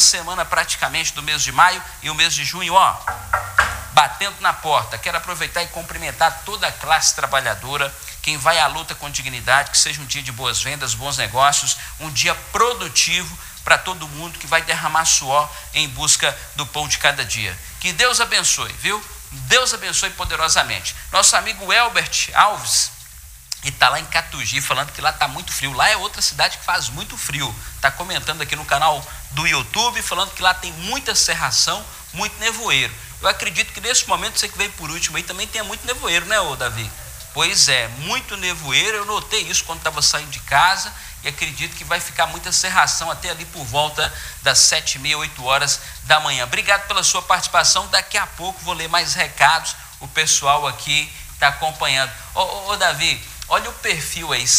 semana praticamente do mês de maio e o mês de junho, ó, batendo na porta. Quero aproveitar e cumprimentar toda a classe trabalhadora, quem vai à luta com dignidade, que seja um dia de boas vendas, bons negócios, um dia produtivo para todo mundo que vai derramar suor em busca do pão de cada dia. Que Deus abençoe, viu? Deus abençoe poderosamente. Nosso amigo Elbert Alves, e está lá em Catugi, falando que lá está muito frio. Lá é outra cidade que faz muito frio. Está comentando aqui no canal do YouTube, falando que lá tem muita cerração, muito nevoeiro. Eu acredito que nesse momento, você que veio por último aí, também tem muito nevoeiro, né, ô Davi? Pois é, muito nevoeiro. Eu notei isso quando estava saindo de casa e acredito que vai ficar muita cerração até ali por volta das 7h30, 8 horas da manhã. Obrigado pela sua participação. Daqui a pouco vou ler mais recados. O pessoal aqui está acompanhando. Ô Davi, olha o perfil aí,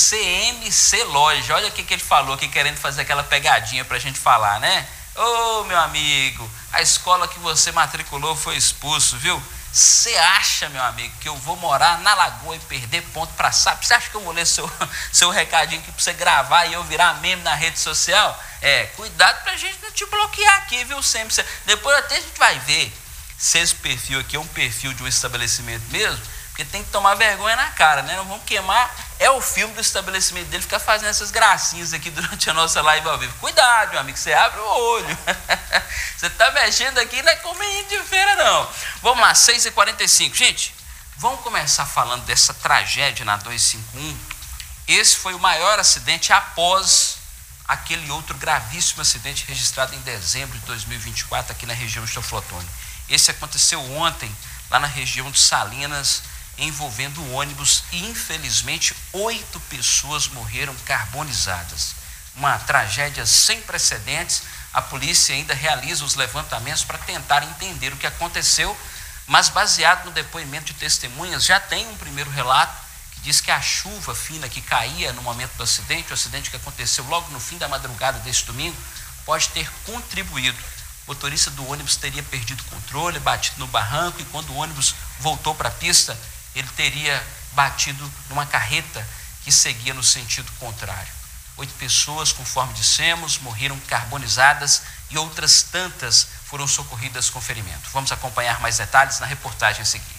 CMC Loja. Olha o que ele falou aqui, querendo fazer aquela pegadinha para a gente falar, né? Ô, meu amigo, a escola que você matriculou foi expulso, viu? Você acha, meu amigo, que eu vou morar na Lagoa e perder ponto para SAP? Você acha que eu vou ler seu recadinho aqui para você gravar e eu virar meme na rede social? Cuidado pra gente não te bloquear aqui, viu, CMC? Depois até a gente vai ver se esse perfil aqui é um perfil de um estabelecimento mesmo, porque tem que tomar vergonha na cara, né? Não vamos queimar, o filme do estabelecimento dele, ficar fazendo essas gracinhas aqui durante a nossa live ao vivo. Cuidado, meu amigo, você abre o olho. Você está mexendo aqui, não é como menino de feira, não. Vamos lá, 6h45. Gente, vamos começar falando dessa tragédia na 251. Esse foi o maior acidente após aquele outro gravíssimo acidente registrado em dezembro de 2024 aqui na região de Teoflotone. Esse aconteceu ontem, lá na região de Salinas, envolvendo o ônibus e, infelizmente, 8 pessoas morreram carbonizadas. Uma tragédia sem precedentes. A polícia ainda realiza os levantamentos para tentar entender o que aconteceu, mas baseado no depoimento de testemunhas, já tem um primeiro relato que diz que a chuva fina que caía no momento do acidente, o acidente que aconteceu logo no fim da madrugada deste domingo, pode ter contribuído. O motorista do ônibus teria perdido o controle, batido no barranco, e quando o ônibus voltou para a pista, ele teria batido numa carreta que seguia no sentido contrário. 8 pessoas, conforme dissemos, morreram carbonizadas e outras tantas foram socorridas com ferimento. Vamos acompanhar mais detalhes na reportagem a seguir.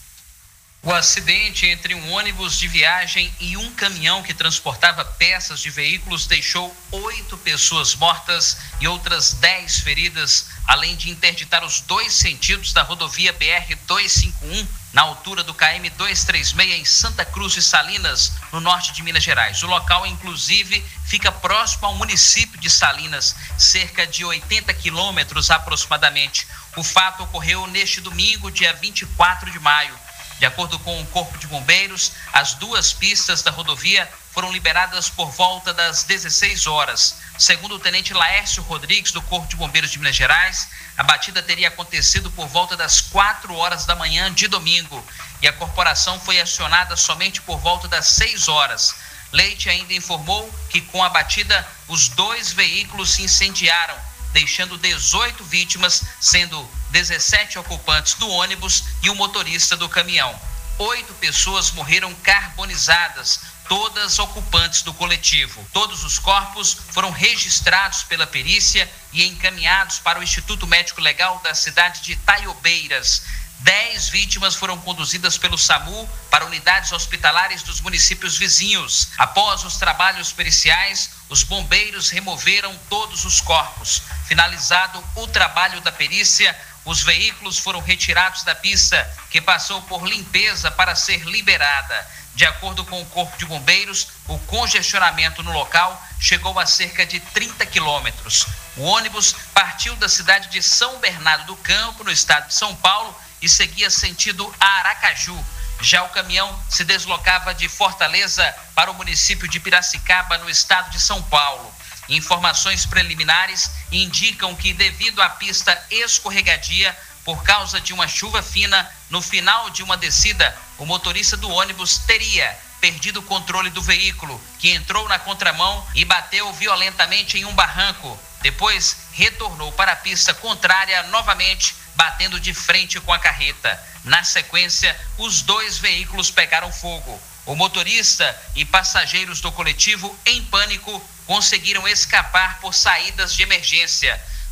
O acidente entre um ônibus de viagem e um caminhão que transportava peças de veículos deixou 8 pessoas mortas e outras 10 feridas, além de interditar os 2 sentidos da rodovia BR-251, na altura do KM 236, em Santa Cruz de Salinas, no norte de Minas Gerais. O local, inclusive, fica próximo ao município de Salinas, cerca de 80 quilômetros aproximadamente. O fato ocorreu neste domingo, dia 24 de maio. De acordo com o Corpo de Bombeiros, as 2 pistas da rodovia foram liberadas por volta das 16 horas. Segundo o tenente Laércio Rodrigues, do Corpo de Bombeiros de Minas Gerais, a batida teria acontecido por volta das 4 horas da manhã de domingo e a corporação foi acionada somente por volta das 6 horas. Leite ainda informou que com a batida, os 2 veículos se incendiaram, deixando 18 vítimas, sendo 17 ocupantes do ônibus e o motorista do caminhão. 8 pessoas morreram carbonizadas, todas ocupantes do coletivo. Todos os corpos foram registrados pela perícia e encaminhados para o Instituto Médico Legal da cidade de Itaiobeiras. 10 vítimas foram conduzidas pelo SAMU para unidades hospitalares dos municípios vizinhos. Após os trabalhos periciais, os bombeiros removeram todos os corpos. Finalizado o trabalho da perícia, os veículos foram retirados da pista, que passou por limpeza para ser liberada. De acordo com o Corpo de Bombeiros, o congestionamento no local chegou a cerca de 30 quilômetros. O ônibus partiu da cidade de São Bernardo do Campo, no estado de São Paulo, e seguia sentido a Aracaju. Já o caminhão se deslocava de Fortaleza para o município de Piracicaba, no estado de São Paulo. Informações preliminares indicam que, devido à pista escorregadia, por causa de uma chuva fina, no final de uma descida, o motorista do ônibus teria perdido o controle do veículo, que entrou na contramão e bateu violentamente em um barranco. Depois, retornou para a pista contrária novamente, batendo de frente com a carreta. Na sequência, os 2 veículos pegaram fogo. O motorista e passageiros do coletivo, em pânico, conseguiram escapar por saídas de emergência.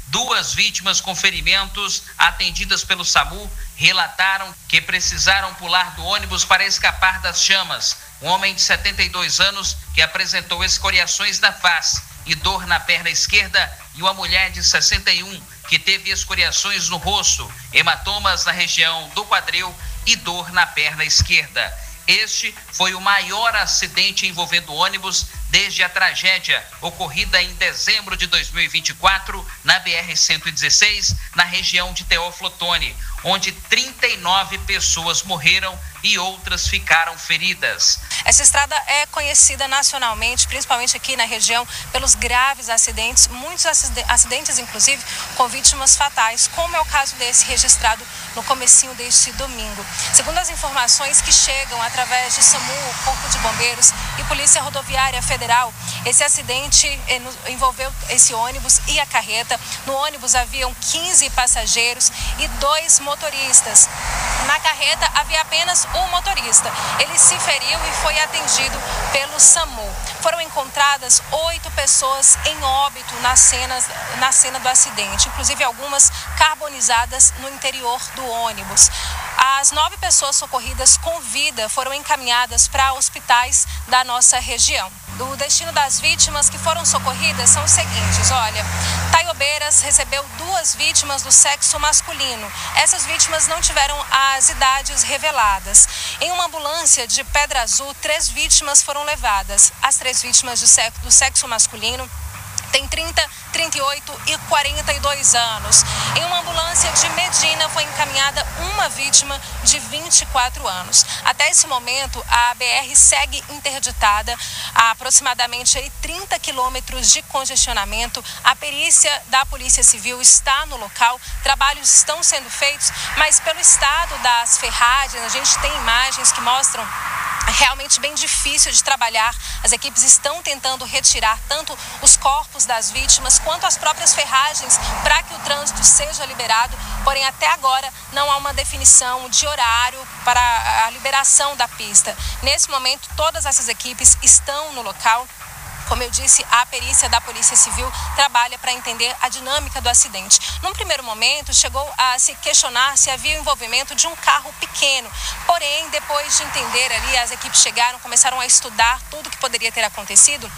2 vítimas com ferimentos atendidas pelo SAMU relataram que precisaram pular do ônibus para escapar das chamas. Um homem de 72 anos que apresentou escoriações na face e dor na perna esquerda, e uma mulher de 61 que teve escoriações no rosto, hematomas na região do quadril e dor na perna esquerda. Este foi o maior acidente envolvendo ônibus desde a tragédia ocorrida em dezembro de 2024 na BR-116, na região de Teófilo Otoni, onde 39 pessoas morreram e outras ficaram feridas. Essa estrada é conhecida nacionalmente, principalmente aqui na região, pelos graves acidentes, muitos acidentes, inclusive, com vítimas fatais, como é o caso desse registrado no comecinho deste domingo. Segundo as informações que chegam através de SAMU, Corpo de Bombeiros e Polícia Rodoviária Federal, esse acidente envolveu esse ônibus e a carreta. No ônibus haviam 15 passageiros e 2 motoristas. Na carreta havia apenas um motorista. Ele se feriu e foi atendido pelo SAMU. Foram encontradas 8 pessoas em óbito na cena do acidente, inclusive algumas carbonizadas no interior do ônibus. As 9 pessoas socorridas com vida foram encaminhadas para hospitais da nossa região. O destino das vítimas que foram socorridas são os seguintes, olha, Taiobeiras recebeu 2 vítimas do sexo masculino. Essas vítimas não tiveram as idades reveladas. Em uma ambulância de Pedra Azul, 3 vítimas foram levadas. As 3 vítimas do sexo masculino têm 30, 38 e 42 anos. Em uma ambulância de Medina foi encaminhada uma vítima de 24 anos. Até esse momento, a BR segue interditada, há aproximadamente 30 quilômetros de congestionamento. A perícia da Polícia Civil está no local, trabalhos estão sendo feitos, mas pelo estado das ferragens, a gente tem imagens que mostram realmente bem difícil de trabalhar. As equipes estão tentando retirar tanto os corpos das vítimas quanto as próprias ferragens para que o trânsito seja liberado, porém até agora não há uma definição de horário para a liberação da pista. Nesse momento, todas essas equipes estão no local. Como eu disse, a perícia da Polícia Civil trabalha para entender a dinâmica do acidente. Num primeiro momento, chegou a se questionar se havia o envolvimento de um carro pequeno. Porém, depois de entender ali, as equipes chegaram, começaram a estudar tudo o que poderia ter acontecido.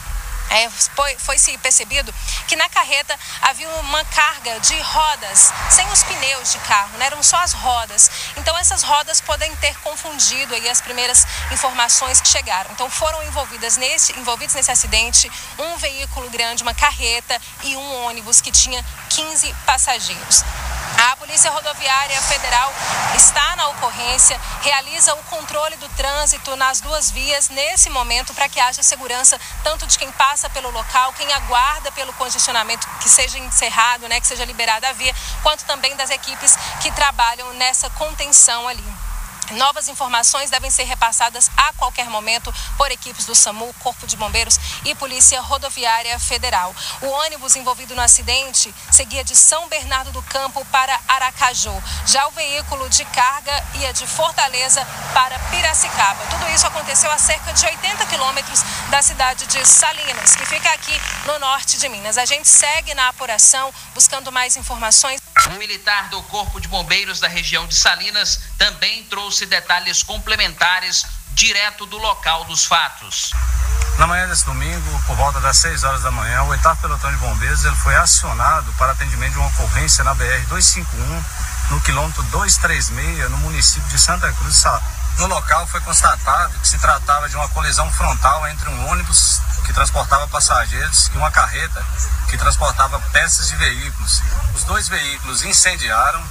Foi-se percebido que na carreta havia uma carga de rodas, sem os pneus de carro, né? Eram só as rodas. Então essas rodas podem ter confundido aí as primeiras informações que chegaram. Então foram envolvidos nesse acidente um veículo grande, uma carreta e um ônibus que tinha 15 passageiros. A Polícia Rodoviária Federal está na ocorrência, realiza o controle do trânsito nas 2 vias nesse momento para que haja segurança tanto de quem passa pelo local, quem aguarda pelo congestionamento que seja encerrado, né, que seja liberada a via, quanto também das equipes que trabalham nessa contenção ali. Novas informações devem ser repassadas a qualquer momento por equipes do SAMU, Corpo de Bombeiros e Polícia Rodoviária Federal. O ônibus envolvido no acidente seguia de São Bernardo do Campo para Aracaju. Já o veículo de carga ia de Fortaleza para Piracicaba. Tudo isso aconteceu a cerca de 80 quilômetros da cidade de Salinas, que fica aqui no norte de Minas. A gente segue na apuração, buscando mais informações. Um militar do Corpo de Bombeiros da região de Salinas também trouxe detalhes complementares direto do local dos fatos. Na manhã desse domingo, por volta das 6 horas da manhã, o 8º Pelotão de Bombeiros ele foi acionado para atendimento de uma ocorrência na BR-251, no quilômetro 236, no município de Santa Cruz. No local foi constatado que se tratava de uma colisão frontal entre um ônibus que transportava passageiros e uma carreta que transportava peças de veículos. Os 2 veículos incendiaram,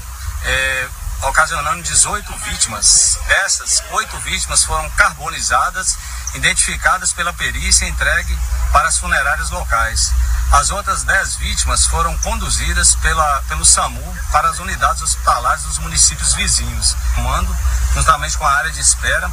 ocasionando 18 vítimas. Dessas, 8 vítimas foram carbonizadas, identificadas pela perícia e entregue para as funerárias locais. As outras 10 vítimas foram conduzidas pelo SAMU para as unidades hospitalares dos municípios vizinhos, comando juntamente com a área de espera,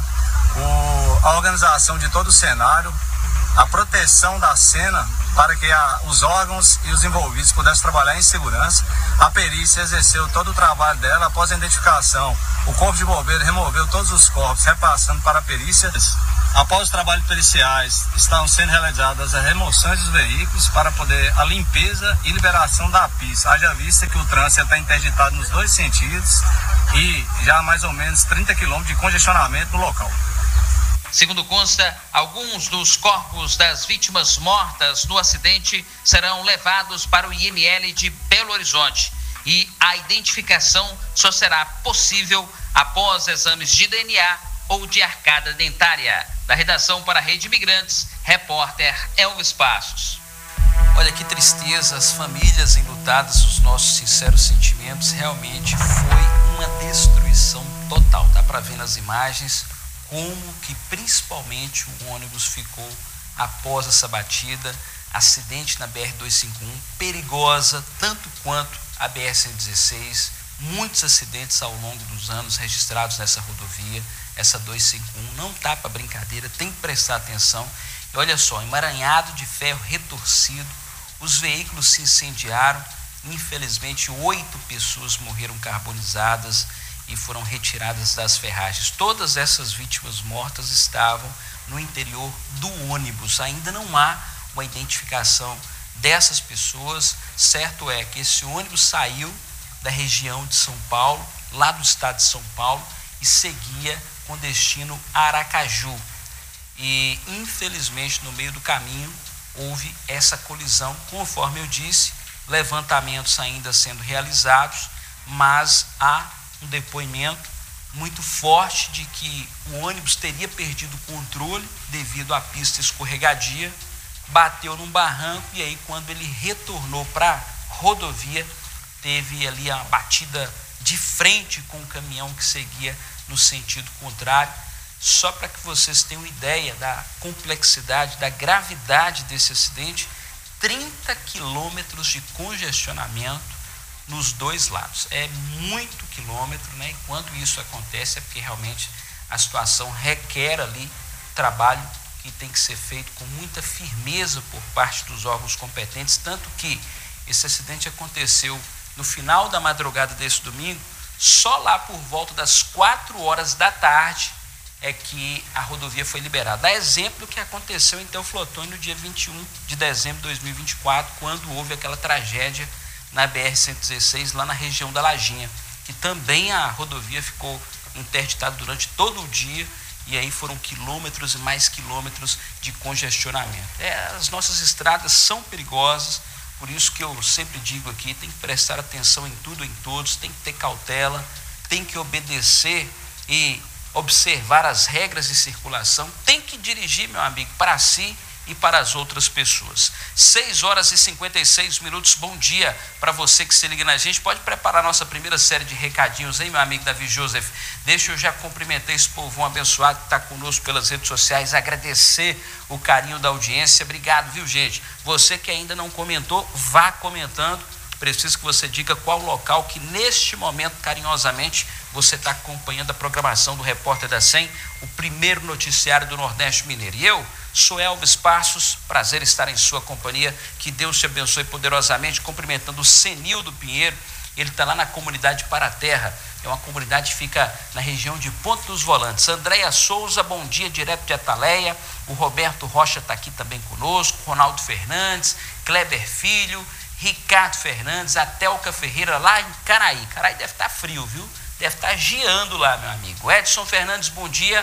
a organização de todo o cenário, a proteção da cena para que os órgãos e os envolvidos pudessem trabalhar em segurança. A perícia exerceu todo o trabalho dela. Após a identificação, o Corpo de Bombeiros removeu todos os corpos, repassando para a perícia Após os trabalhos periciais, estão sendo realizadas as remoções dos veículos para poder a limpeza e liberação da pista. Haja vista que o trânsito está interditado nos dois sentidos e já há mais ou menos 30 quilômetros de congestionamento no local. Segundo consta, alguns dos corpos das vítimas mortas no acidente serão levados para o IML de Belo Horizonte e a identificação só será possível após exames de DNA ou de arcada dentária. Da redação para a Rede Imigrantes, repórter Elvis Passos. Olha que tristeza, as famílias enlutadas, os nossos sinceros sentimentos, realmente foi uma destruição total. Dá para ver nas imagens como que principalmente o ônibus ficou após essa batida, acidente na BR-251, perigosa tanto quanto a BR-116, muitos acidentes ao longo dos anos registrados nessa rodovia, essa 251, não tá para brincadeira, tem que prestar atenção. E olha só, emaranhado de ferro retorcido, os veículos se incendiaram, infelizmente 8 pessoas morreram carbonizadas e foram retiradas das ferragens. Todas essas vítimas mortas estavam no interior do ônibus. Ainda não há uma identificação dessas pessoas. Certo é que esse ônibus saiu da região de São Paulo, lá do estado de São Paulo, e seguia com destino a Aracaju. E, infelizmente, no meio do caminho, houve essa colisão, conforme eu disse, levantamentos ainda sendo realizados, mas há um depoimento muito forte de que o ônibus teria perdido o controle devido à pista escorregadia, bateu num barranco e aí quando ele retornou para a rodovia, teve ali a batida de frente com o caminhão que seguia no sentido contrário. Só para que vocês tenham ideia da complexidade, da gravidade desse acidente, 30 quilômetros de congestionamento nos dois lados. É muito quilômetro, né? E quando isso acontece é porque realmente a situação requer ali trabalho que tem que ser feito com muita firmeza por parte dos órgãos competentes, tanto que esse acidente aconteceu no final da madrugada desse domingo, só lá por volta das 4 horas da tarde é que a rodovia foi liberada. Dá exemplo que aconteceu em Teoflotone no dia 21 de dezembro de 2024, quando houve aquela tragédia na BR-116, lá na região da Lajinha, que também a rodovia ficou interditada durante todo o dia, e aí foram quilômetros e mais quilômetros de congestionamento. As nossas estradas são perigosas, por isso que eu sempre digo aqui, tem que prestar atenção em tudo, em todos, tem que ter cautela, tem que obedecer e observar as regras de circulação, tem que dirigir, meu amigo, para si e para as outras pessoas. 6 horas e 56 minutos, bom dia para você que se liga na gente. Pode preparar nossa primeira série de recadinhos aí, meu amigo Davi Joseph. Deixa eu já cumprimentar esse povão abençoado que está conosco pelas redes sociais, agradecer o carinho da audiência. Obrigado, viu, gente? Você que ainda não comentou, vá comentando. Preciso que você diga qual local que neste momento, carinhosamente, você está acompanhando a programação do Repórter da 100, o primeiro noticiário do Nordeste Mineiro. E eu sou Elvis Passos, prazer estar em sua companhia, que Deus te abençoe poderosamente, cumprimentando o Senildo Pinheiro, ele está lá na comunidade Paraterra, é uma comunidade que fica na região de Ponto dos Volantes. Andréia Souza, bom dia, direto de Ataleia, o Roberto Rocha está aqui também conosco, Ronaldo Fernandes, Kleber Filho, Ricardo Fernandes, a Telca Ferreira lá em Caraí. Caraí deve estar frio, viu? Deve estar geando lá, meu amigo. Edson Fernandes, bom dia.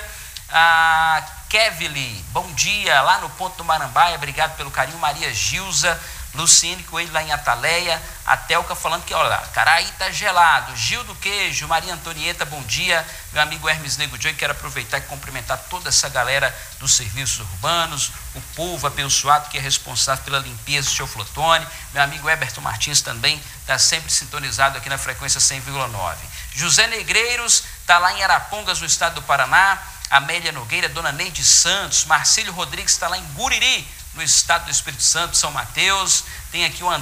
Kevili, bom dia, lá no Ponto do Marambaia, obrigado pelo carinho. Maria Gilza, Luciene Coelho lá em Ataleia, a Telca falando que, olha lá, Caraí tá gelado. Gil do Queijo, Maria Antonieta, bom dia. Meu amigo Hermes Nego Joy, quero aproveitar e cumprimentar toda essa galera dos serviços urbanos, o povo abençoado que é responsável pela limpeza do Teoflotone. Meu amigo Eberton Martins também está sempre sintonizado aqui na frequência 100,9. José Negreiros está lá em Arapongas, no estado do Paraná. Amélia Nogueira, Dona Neide Santos, Marcílio Rodrigues está lá em Guriri, no estado do Espírito Santo, São Mateus. Tem aqui o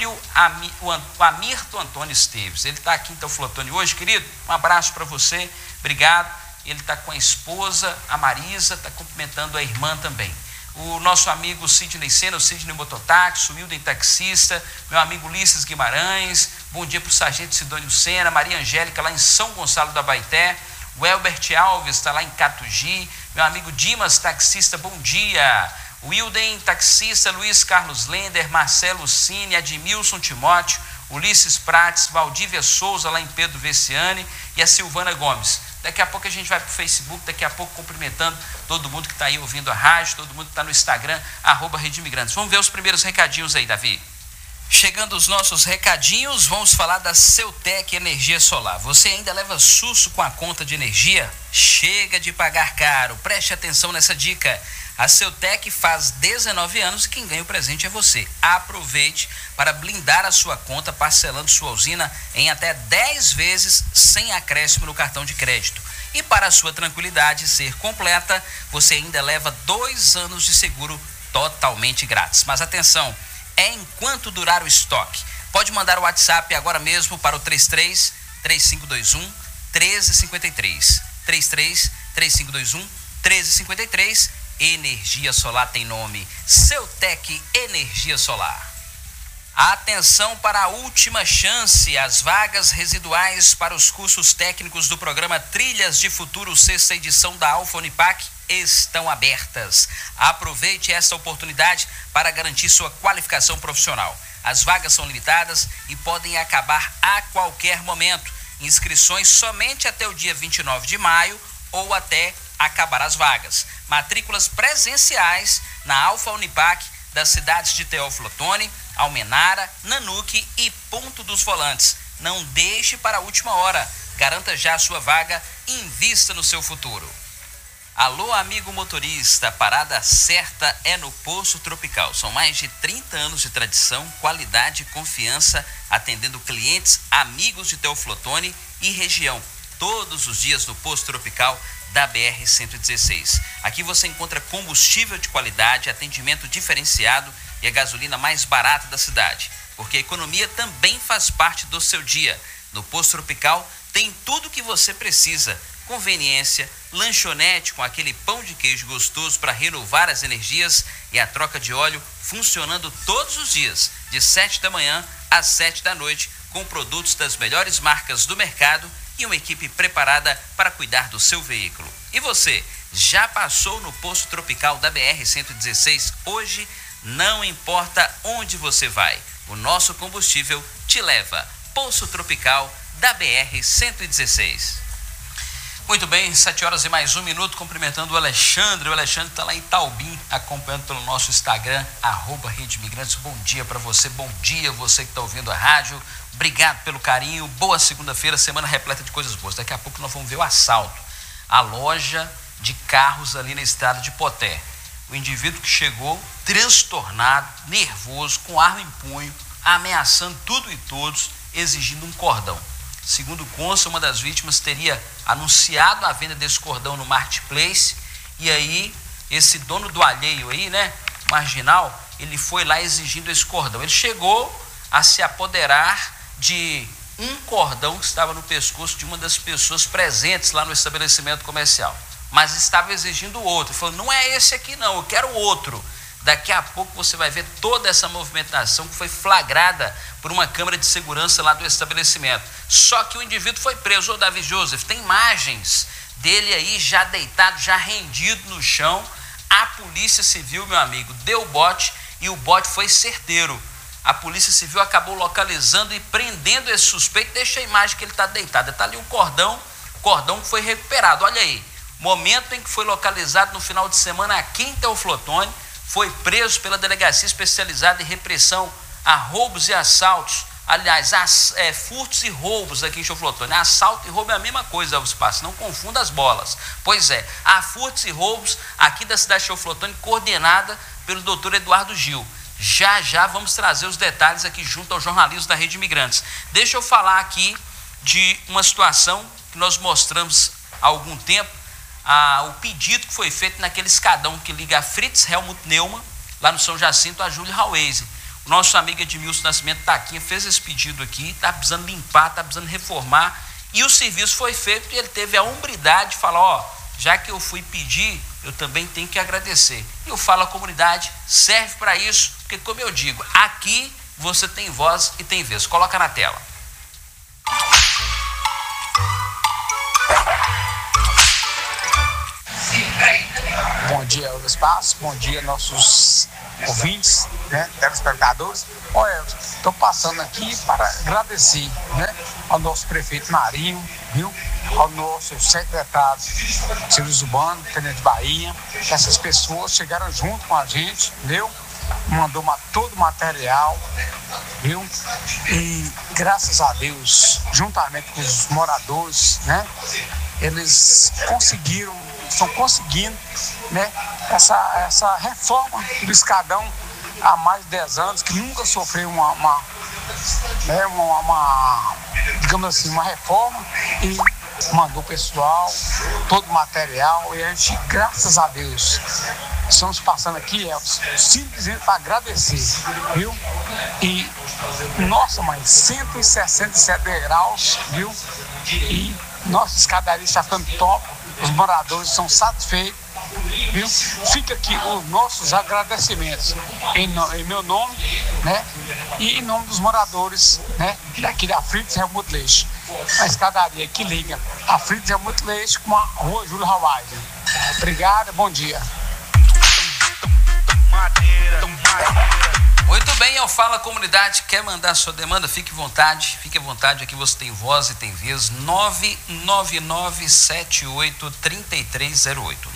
Amirto Antônio Esteves, ele está aqui em Teoflotone hoje, querido, um abraço para você, obrigado. Ele está com a esposa, a Marisa, está cumprimentando a irmã também. O nosso amigo Sidney Sena, o Sidney Mototáxi, o Wilden Taxista, meu amigo Ulisses Guimarães, bom dia para o Sargento Sidônio Sena, Maria Angélica lá em São Gonçalo da Baité, O Elbert Alves está lá em Catugi. Meu amigo Dimas, taxista, bom dia. Wilden, taxista, Luiz Carlos Lender, Marcelo Cine, Admilson Timóteo, Ulisses Prates, Valdívia Souza, lá em Pedro Veciane, e a Silvana Gomes. Daqui a pouco a gente vai para o Facebook, daqui a pouco cumprimentando todo mundo que está aí ouvindo a rádio, todo mundo que está no Instagram, @Rede Imigrantes. Vamos ver os primeiros recadinhos aí, Davi. Chegando os nossos recadinhos, vamos falar da Ceutec Energia Solar. Você ainda leva susto com a conta de energia? Chega de pagar caro, preste atenção nessa dica. A Ceutec faz 19 anos e quem ganha o presente é você. Aproveite para blindar a sua conta parcelando sua usina em até 10 vezes sem acréscimo no cartão de crédito. E para a sua tranquilidade ser completa, você ainda leva 2 anos de seguro totalmente grátis. Mas atenção, é enquanto durar o estoque. Pode mandar o WhatsApp agora mesmo para o 33 3521 1353. 33 3521 1353. Energia solar tem nome. Ceutec Energia Solar. Atenção para a última chance. As vagas residuais para os cursos técnicos do programa Trilhas de Futuro, 6ª edição da Alfa Unipac, estão abertas. Aproveite essa oportunidade para garantir sua qualificação profissional. As vagas são limitadas e podem acabar a qualquer momento. Inscrições somente até o dia 29 de maio ou até acabar as vagas. Matrículas presenciais na Alfa Unipac das cidades de Teófilo Otoni, Almenara, Nanuque e Ponto dos Volantes. Não deixe para a última hora. Garanta já a sua vaga e invista no seu futuro. Alô, amigo motorista, a parada certa é no Posto Tropical. São mais de 30 anos de tradição, qualidade e confiança, atendendo clientes, amigos de Teófilo Otoni e região. Todos os dias no Posto Tropical da BR-116. Aqui você encontra combustível de qualidade, atendimento diferenciado e a gasolina mais barata da cidade. Porque a economia também faz parte do seu dia. No Posto Tropical tem tudo o que você precisa. Conveniência, lanchonete com aquele pão de queijo gostoso para renovar as energias e a troca de óleo funcionando todos os dias, de 7 da manhã às 7 da noite, com produtos das melhores marcas do mercado e uma equipe preparada para cuidar do seu veículo. E você, já passou no Posto Tropical da BR-116? Hoje, não importa onde você vai, o nosso combustível te leva. Posto Tropical da BR-116. Muito bem, 7 horas e mais 1 minuto, cumprimentando o Alexandre. O Alexandre está lá em Taubim, acompanhando pelo nosso Instagram, @Rede Imigrantes. Bom dia para você, bom dia você que está ouvindo a rádio. Obrigado pelo carinho, boa segunda-feira, semana repleta de coisas boas. Daqui a pouco nós vamos ver o assalto à loja de carros ali na estrada de Poté. O indivíduo que chegou transtornado, nervoso, com arma em punho, ameaçando tudo e todos, exigindo um cordão. Segundo consta, uma das vítimas teria anunciado a venda desse cordão no Marketplace e aí esse dono do alheio aí, né, marginal, ele foi lá exigindo esse cordão. Ele chegou a se apoderar de um cordão que estava no pescoço de uma das pessoas presentes lá no estabelecimento comercial, mas estava exigindo outro. Ele falou, não é esse aqui não, eu quero outro. Daqui a pouco você vai ver toda essa movimentação que foi flagrada por uma câmera de segurança lá do estabelecimento. Só que o indivíduo foi preso. Ô Davi Joseph, tem imagens dele aí já deitado, já rendido no chão. A Polícia Civil, meu amigo, deu bote e o bote foi certeiro. A Polícia Civil acabou localizando e prendendo esse suspeito. Deixa a imagem que ele está deitado. Está ali um cordão que foi recuperado. Olha aí, momento em que foi localizado no final de semana aqui em Teófilo Otoni. Foi preso pela Delegacia Especializada em Repressão a Roubos e Assaltos. Aliás, furtos e roubos aqui em Teófilo Otoni. Assalto e roubo é a mesma coisa, espaço, não confunda as bolas. Pois é, há furtos e roubos aqui da cidade de Teófilo Otoni, coordenada pelo doutor Eduardo Gil. Já vamos trazer os detalhes aqui junto ao jornalismo da Rede Imigrantes. Deixa eu falar aqui de uma situação que nós mostramos há algum tempo, o pedido que foi feito naquele escadão que liga a Fritz Helmut Neumann, lá no São Jacinto, a Júlio Hauese. O nosso amigo Edmilson Nascimento Taquinha fez esse pedido aqui, está precisando limpar, está precisando reformar, e o serviço foi feito e ele teve a hombridade de falar, já que eu fui pedir, eu também tenho que agradecer. E eu falo, a comunidade serve para isso, porque como eu digo, aqui você tem voz e tem vez. Coloca na tela. Bom dia ao espaço, bom dia nossos ouvintes, né, telespectadores. Olha, estou passando aqui para agradecer, né, ao nosso prefeito Marinho, viu? Ao nosso secretário de Serviço Urbano, Tenente Bahia, que essas pessoas chegaram junto com a gente, entendeu? Mandou todo o material, viu? E graças a Deus, juntamente com os moradores, né, eles estão conseguindo, né, essa reforma do escadão há mais de 10 anos, que nunca sofreu digamos assim, uma reforma, e mandou o pessoal, todo o material, e a gente, graças a Deus, estamos passando aqui, simplesmente para agradecer, viu? E, nossa mãe, 167 degraus, viu? E nossa escadaria está ficando top, os moradores são satisfeitos, viu? Fica aqui os nossos agradecimentos em meu nome, né? E em nome dos moradores, né? Daqui da Fritz Helmut Leite, a escadaria que liga a Fritz Helmut Leite com a rua Júlio Hawaii. Obrigado, bom dia. Muito bem, eu falo a comunidade, quer mandar sua demanda, fique à vontade, aqui você tem voz e tem vez, 99978-3308,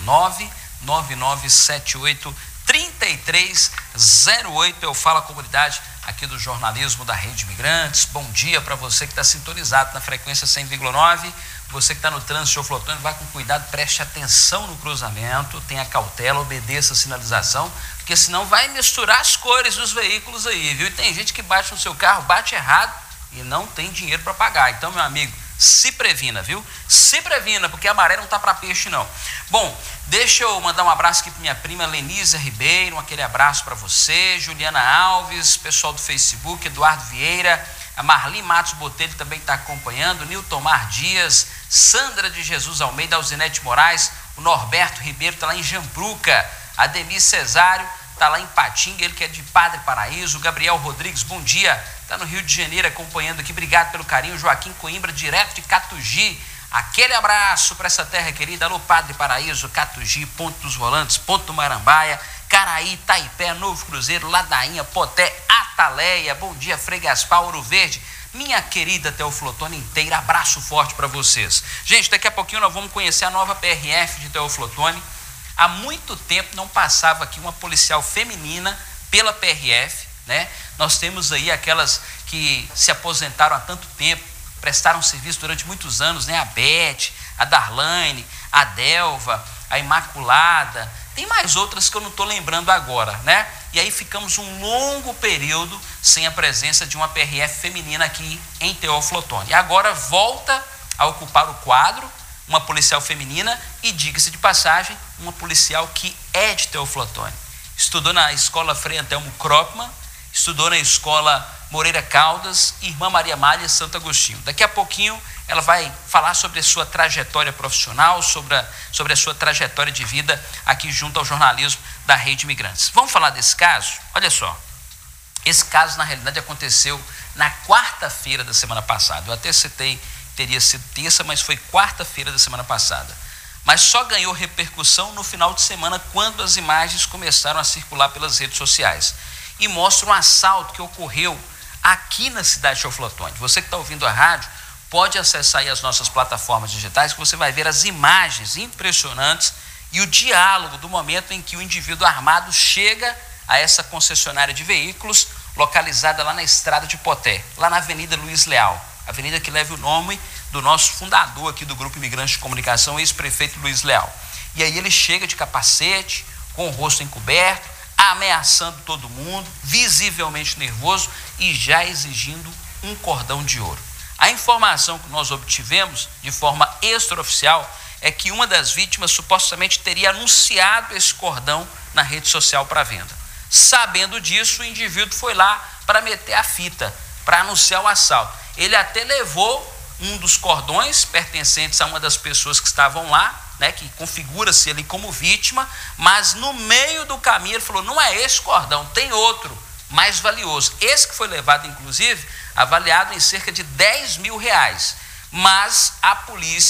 99978-3308, eu falo a comunidade aqui do jornalismo da Rede Imigrantes. Bom dia para você que está sintonizado na frequência 100,9, você que está no trânsito Teoflotone, vai com cuidado, preste atenção no cruzamento, tenha cautela, obedeça a sinalização, porque senão vai misturar as cores dos veículos aí, viu? E tem gente que bate no seu carro, bate errado e não tem dinheiro para pagar. Então, meu amigo, se previna, viu? Se previna, porque a maré não tá para peixe, não. Bom, deixa eu mandar um abraço aqui para minha prima Lenisa Ribeiro, aquele abraço para você, Juliana Alves, pessoal do Facebook, Eduardo Vieira, a Marli Matos Botelho também está acompanhando, Nilton Mar Dias, Sandra de Jesus Almeida, Alzinete Moraes, o Norberto Ribeiro está lá em Jampruca, a Demis Cesário está lá em Patinga, ele que é de Padre Paraíso, o Gabriel Rodrigues, bom dia, está no Rio de Janeiro acompanhando aqui, obrigado pelo carinho, Joaquim Coimbra, direto de Catugi, aquele abraço para essa terra querida, alô Padre Paraíso, Catugi, Ponto dos Volantes, Ponto do Marambaia, Caraí, Taipé, Novo Cruzeiro, Ladainha, Poté, Ataleia, bom dia, Frei Gaspar, Ouro Verde, minha querida Teoflotone inteira, abraço forte para vocês. Gente, daqui a pouquinho nós vamos conhecer a nova PRF de Teoflotone. Há muito tempo não passava aqui uma policial feminina pela PRF, né? Nós temos aí aquelas que se aposentaram há tanto tempo, prestaram serviço durante muitos anos, né? A Beth, a Darlane, a Delva, a Imaculada, tem mais outras que eu não estou lembrando agora, né? E aí ficamos um longo período sem a presença de uma PRF feminina aqui em Teoflotone. E agora volta a ocupar o quadro uma policial feminina e, diga-se de passagem, uma policial que é de Teoflotone. Estudou na escola Frei Antelmo Kropman, estudou na escola Moreira Caldas, Irmã Maria Malha Santo Agostinho. Daqui a pouquinho ela vai falar sobre a sua trajetória profissional, sobre a sua trajetória de vida aqui junto ao jornalismo da Rede Imigrantes. Vamos falar desse caso? Olha só, esse caso na realidade aconteceu na quarta-feira da semana passada. Eu até citei, teria sido terça, mas foi quarta-feira da semana passada. Mas só ganhou repercussão no final de semana, quando as imagens começaram a circular pelas redes sociais. E mostra um assalto que ocorreu aqui na cidade de Teoflotone. Você que está ouvindo a rádio, pode acessar aí as nossas plataformas digitais, que você vai ver as imagens impressionantes e o diálogo do momento em que o indivíduo armado chega a essa concessionária de veículos, localizada lá na estrada de Poté, lá na Avenida Luiz Leal, avenida que leva o nome do nosso fundador aqui do Grupo Imigrante de Comunicação, ex-prefeito Luiz Leal. E aí ele chega de capacete, com o rosto encoberto, ameaçando todo mundo, visivelmente nervoso e já exigindo um cordão de ouro. A informação que nós obtivemos de forma extraoficial é que uma das vítimas supostamente teria anunciado esse cordão na rede social para venda. Sabendo disso, o indivíduo foi lá para meter a fita, para anunciar o assalto. Ele até levou um dos cordões pertencentes a uma das pessoas que estavam lá, né, que configura-se ali como vítima, mas no meio do caminho ele falou, não é esse cordão, tem outro mais valioso. Esse que foi levado, inclusive, avaliado em cerca de R$10 mil, mas a polícia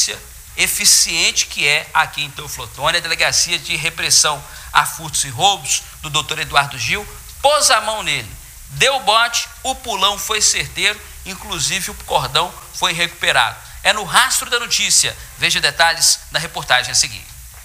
eficiente que é aqui em Teoflotone. A Delegacia de Repressão a Furtos e Roubos do Dr. Eduardo Gil pôs a mão nele, deu bote, o pulão foi certeiro, inclusive o cordão foi recuperado. É no Rastro da Notícia. Veja detalhes na reportagem a seguir.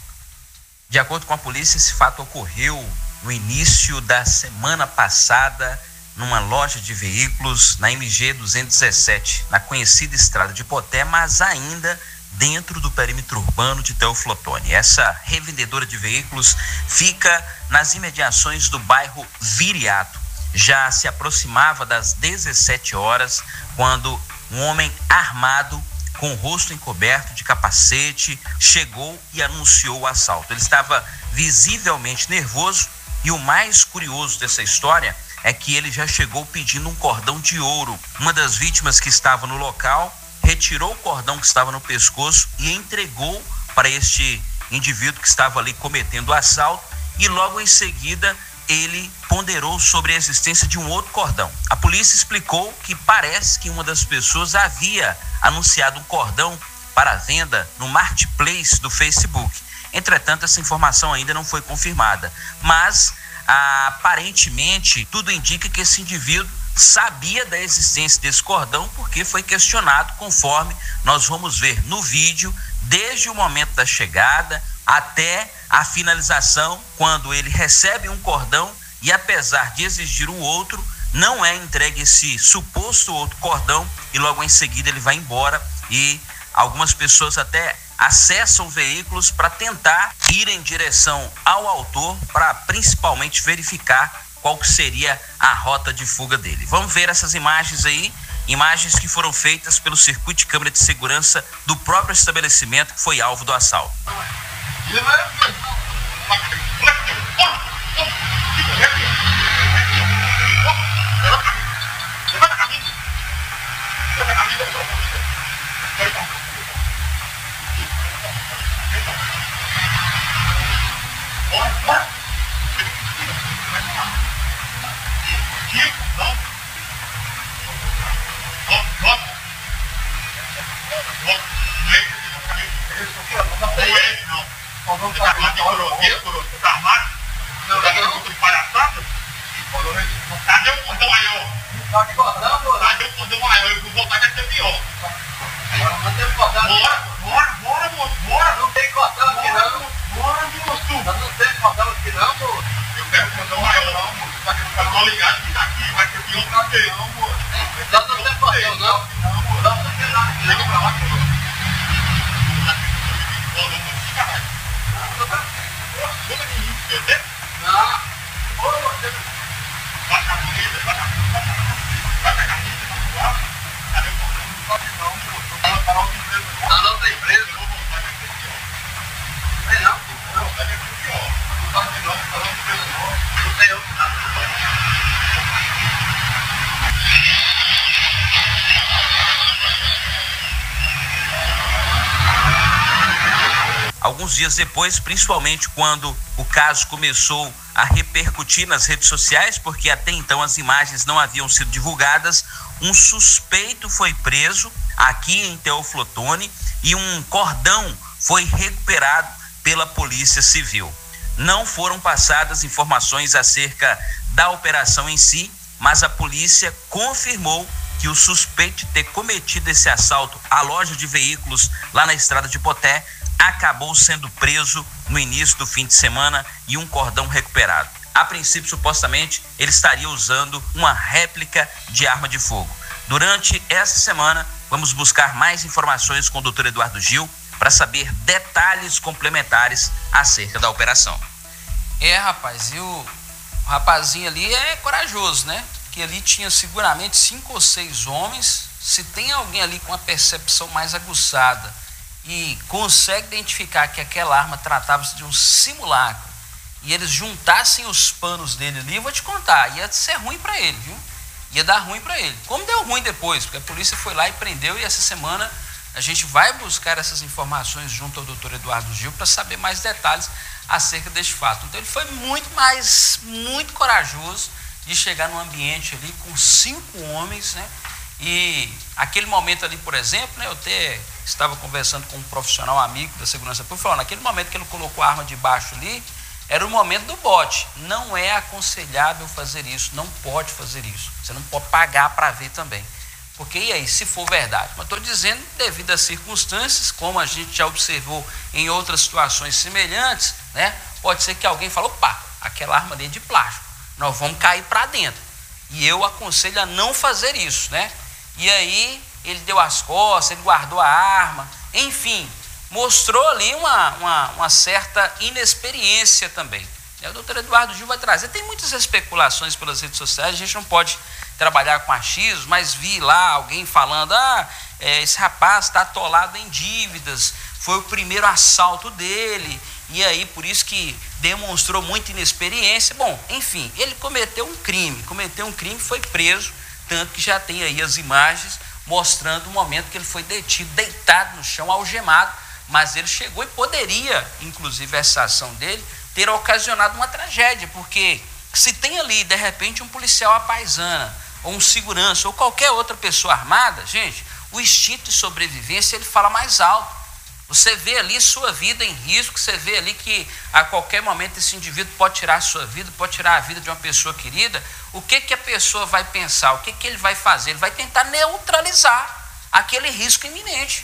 De acordo com a polícia, esse fato ocorreu no início da semana passada numa loja de veículos na MG 217, na conhecida estrada de Poté, mas ainda dentro do perímetro urbano de Teoflotone. Essa revendedora de veículos fica nas imediações do bairro Viriato. Já se aproximava das 17 horas quando um homem armado com o rosto encoberto de capacete chegou e anunciou o assalto. Ele estava visivelmente nervoso e o mais curioso dessa história é que ele já chegou pedindo um cordão de ouro. Uma das vítimas que estava no local retirou o cordão que estava no pescoço e entregou para este indivíduo que estava ali cometendo o assalto, e logo em seguida ele ponderou sobre a existência de um outro cordão. A polícia explicou que parece que uma das pessoas havia anunciado um cordão para venda no marketplace do Facebook. Entretanto, essa informação ainda não foi confirmada, mas aparentemente tudo indica que esse indivíduo sabia da existência desse cordão, porque foi questionado, conforme nós vamos ver no vídeo, desde o momento da chegada até a finalização, quando ele recebe um cordão e, apesar de exigir o outro, não é entregue esse suposto outro cordão e logo em seguida ele vai embora, e algumas pessoas até acessam veículos para tentar ir em direção ao autor, para principalmente verificar qual que seria a rota de fuga dele. Vamos ver essas imagens aí, imagens que foram feitas pelo circuito de câmera de segurança do próprio estabelecimento que foi alvo do assalto. Cadê o cordão maior? Cadê o cordão maior? Eu vou voltar, vai ser pior. Bora, moço, bora. Não tem cordão aqui não. Bora, moço. Não tem cordão aqui não, moço. Eu quero cordão maior, não, moço. Eu tô ligado que daqui vai ser pior pra você. Não, moço. Não tem cordão, não. Não, moço. Não tem nada. Chega pra lá, moço. Alguns dias depois, principalmente quando o caso começou a repercutir nas redes sociais, porque até então as imagens não haviam sido divulgadas, um suspeito foi preso aqui em Teoflotone e um cordão foi recuperado pela Polícia Civil. Não foram passadas informações acerca da operação em si, mas a polícia confirmou que o suspeito de ter cometido esse assalto à loja de veículos lá na estrada de Poté acabou sendo preso no início do fim de semana e um cordão recuperado. A princípio, supostamente, ele estaria usando uma réplica de arma de fogo. Durante essa semana, vamos buscar mais informações com o Dr. Eduardo Gil para saber detalhes complementares acerca da operação. Rapaz, e o rapazinho ali é corajoso, né? Porque ali tinha seguramente 5 ou 6 homens. Se tem alguém ali com a percepção mais aguçada e consegue identificar que aquela arma tratava-se de um simulacro e eles juntassem os panos dele ali, eu vou te contar, ia ser ruim para ele, viu? Ia dar ruim para ele. Como deu ruim depois, porque a polícia foi lá e prendeu, e essa semana a gente vai buscar essas informações junto ao doutor Eduardo Gil para saber mais detalhes acerca deste fato. Então ele foi muito corajoso de chegar num ambiente ali com 5 homens, né? E aquele momento ali, por exemplo, né, eu até estava conversando com um profissional amigo da segurança pública, falou, naquele momento que ele colocou a arma debaixo ali, era o momento do bote. Não é aconselhável fazer isso, não pode fazer isso. Você não pode pagar para ver também. Porque e aí, se for verdade? Mas estou dizendo, devido às circunstâncias, como a gente já observou em outras situações semelhantes, né? Pode ser que alguém fale, opa, aquela arma ali é de plástico, nós vamos cair para dentro. E eu aconselho a não fazer isso, né? E aí, ele deu as costas, ele guardou a arma, enfim, mostrou ali uma certa inexperiência também. O doutor Eduardo Gil vai trazer, tem muitas especulações pelas redes sociais, a gente não pode trabalhar com achismo, mas vi lá alguém falando, esse rapaz está atolado em dívidas, foi o primeiro assalto dele, e aí por isso que demonstrou muita inexperiência. Bom, enfim, ele cometeu um crime, foi preso, tanto que já tem aí as imagens mostrando o momento que ele foi detido, deitado no chão, algemado, mas ele chegou e poderia, inclusive essa ação dele, ter ocasionado uma tragédia, porque se tem ali, de repente, um policial à paisana, ou um segurança, ou qualquer outra pessoa armada, gente, o instinto de sobrevivência, ele fala mais alto. Você vê ali sua vida em risco, você vê ali que a qualquer momento esse indivíduo pode tirar a sua vida, pode tirar a vida de uma pessoa querida. O que a pessoa vai pensar? O que ele vai fazer? Ele vai tentar neutralizar aquele risco iminente.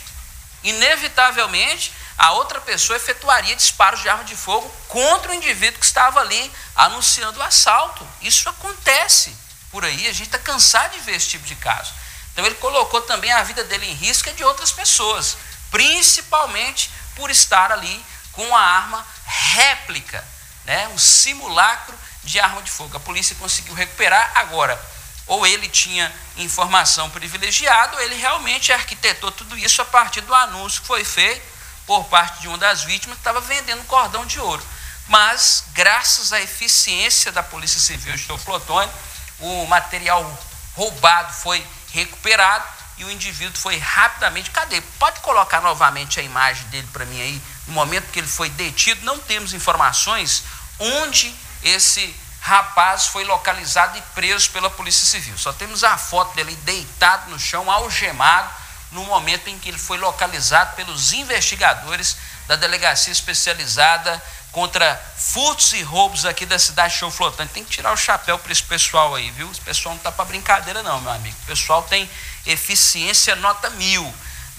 Inevitavelmente, a outra pessoa efetuaria disparos de arma de fogo contra o indivíduo que estava ali anunciando o assalto. Isso acontece por aí, a gente está cansado de ver esse tipo de caso. Então ele colocou também a vida dele em risco e de outras pessoas, principalmente por estar ali com a arma réplica, né? Um simulacro de arma de fogo. A polícia conseguiu recuperar. Agora, ou ele tinha informação privilegiada, ou ele realmente arquitetou tudo isso a partir do anúncio que foi feito por parte de uma das vítimas que estava vendendo cordão de ouro. Mas, graças à eficiência da Polícia Civil de Teoflotone, o material roubado foi recuperado e o indivíduo foi rapidamente... Cadê? Pode colocar novamente a imagem dele para mim aí, no momento que ele foi detido. Não temos informações onde esse rapaz foi localizado e preso pela Polícia Civil. Só temos a foto dele deitado no chão, algemado, no momento em que ele foi localizado pelos investigadores da Delegacia Especializada contra Furtos e Roubos aqui da cidade de Teoflotone. Tem que tirar o chapéu para esse pessoal aí, viu? Esse pessoal não está para brincadeira não, meu amigo. O pessoal tem eficiência nota 1000.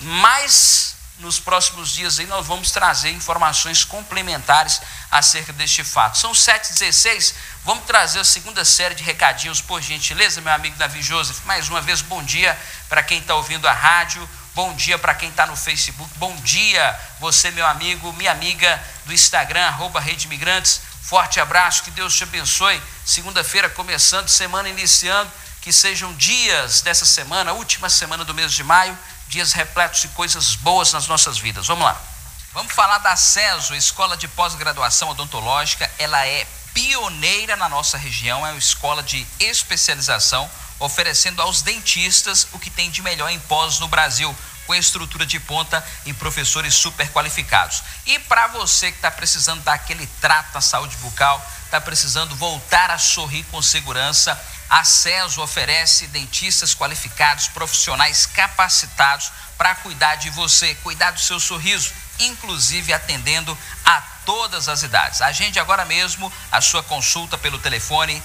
Mas nos próximos dias aí nós vamos trazer informações complementares acerca deste fato. São 7h16, vamos trazer a segunda série de recadinhos, por gentileza, meu amigo Davi Joseph. Mais uma vez, bom dia para quem está ouvindo a rádio, bom dia para quem está no Facebook, bom dia você, meu amigo, minha amiga do Instagram, @RedeMigrantes. Forte abraço, que Deus te abençoe. Segunda-feira começando, semana iniciando, que sejam dias dessa semana, última semana do mês de maio, dias repletos de coisas boas nas nossas vidas. Vamos lá. Vamos falar da CESO, Escola de Pós-Graduação Odontológica. Ela é pioneira na nossa região, é uma escola de especialização, oferecendo aos dentistas o que tem de melhor em pós no Brasil, com estrutura de ponta e professores super qualificados. E para você que está precisando dar aquele trato à saúde bucal, está precisando voltar a sorrir com segurança, a CESO oferece dentistas qualificados, profissionais capacitados para cuidar de você, cuidar do seu sorriso, inclusive atendendo a todas as idades. Agende agora mesmo a sua consulta pelo telefone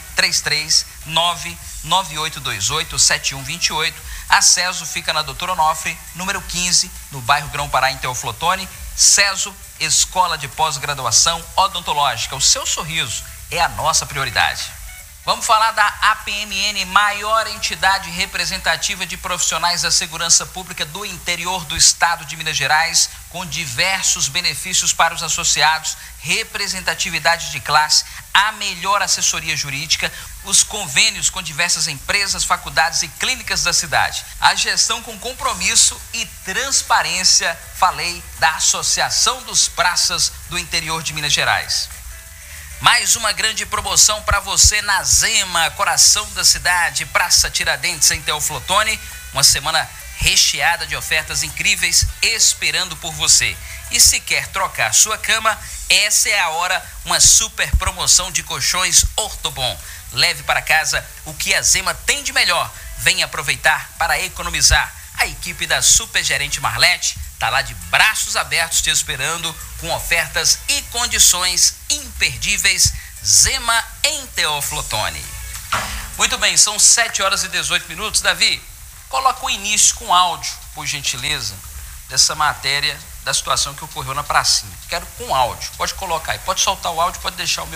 339-9828-7128. A CESO fica na Doutor Onofre, número 15, no bairro Grão-Pará, em Teoflotone. CESO, Escola de Pós-Graduação Odontológica. O seu sorriso é a nossa prioridade. Vamos falar da APMN, maior entidade representativa de profissionais da segurança pública do interior do estado de Minas Gerais, com diversos benefícios para os associados, representatividade de classe, a melhor assessoria jurídica, os convênios com diversas empresas, faculdades e clínicas da cidade, a gestão com compromisso e transparência. Falei da Associação dos Praças do interior de Minas Gerais. Mais uma grande promoção para você na Zema, coração da cidade, Praça Tiradentes, em Teoflotone. Uma semana recheada de ofertas incríveis esperando por você. E se quer trocar sua cama, essa é a hora, uma super promoção de colchões Ortobon. Leve para casa o que a Zema tem de melhor. Venha aproveitar para economizar. A equipe da Supergerente Marlete Está lá de braços abertos te esperando com ofertas e condições imperdíveis. Zema em Teófilo Otoni. Muito bem, são 7 horas e 18 minutos. Davi, coloca o início com áudio, por gentileza, dessa matéria da situação que ocorreu na pracinha. Quero com áudio. Pode colocar aí, pode soltar o áudio, pode deixar o meu